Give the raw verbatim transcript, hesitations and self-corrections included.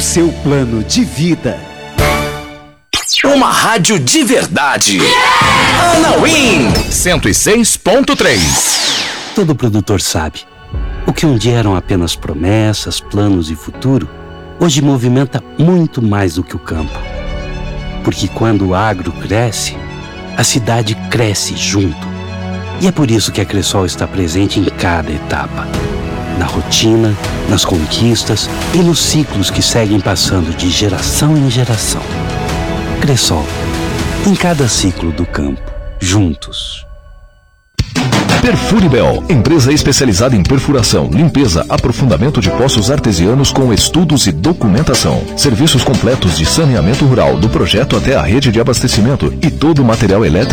seu plano de vida. Uma rádio de verdade. Yeah! Anauim cento e seis ponto três. Todo produtor sabe. O que um dia eram apenas promessas, planos e futuro, hoje movimenta muito mais do que o campo. Porque quando o agro cresce, a cidade cresce junto. E é por isso que a Cressol está presente em cada etapa. Na rotina, nas conquistas e nos ciclos que seguem passando de geração em geração. Cressol, em cada ciclo do campo, juntos. Perfuribel, empresa especializada em perfuração, limpeza, aprofundamento de poços artesianos com estudos e documentação. Serviços completos de saneamento rural, do projeto até a rede de abastecimento e todo o material elétrico